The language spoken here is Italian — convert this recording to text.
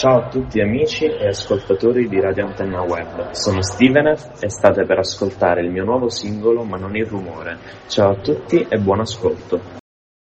Ciao a tutti amici e ascoltatori di Radio Antenna Web, sono Stevenef e state per ascoltare il mio nuovo singolo Ma non il rumore. Ciao a tutti e buon ascolto.